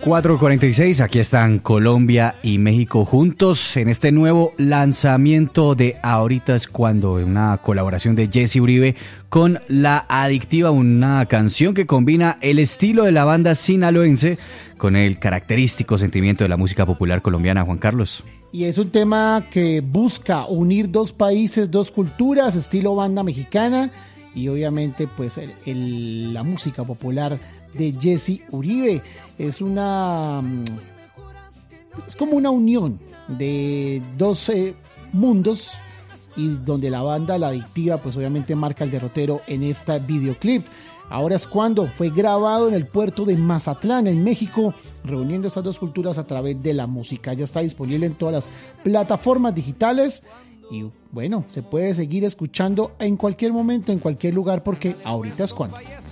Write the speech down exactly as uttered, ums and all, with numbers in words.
cuatro cuarenta y seis, aquí están Colombia y México juntos en este nuevo lanzamiento de Ahorita es Cuando, una colaboración de Jesse Uribe con La Adictiva, una canción que combina el estilo de la banda sinaloense con el característico sentimiento de la música popular colombiana. Juan Carlos. Y es un tema que busca unir dos países, dos culturas, estilo banda mexicana y obviamente pues el, el, la música popular de Jesse Uribe. Es una es como una unión de dos eh, mundos, y donde la banda La Adictiva pues obviamente marca el derrotero en este videoclip. Ahora es Cuando fue grabado en el puerto de Mazatlán, en México, reuniendo esas dos culturas a través de la música. Ya está disponible en todas las plataformas digitales y bueno, se puede seguir escuchando en cualquier momento, en cualquier lugar, porque ahorita es cuando.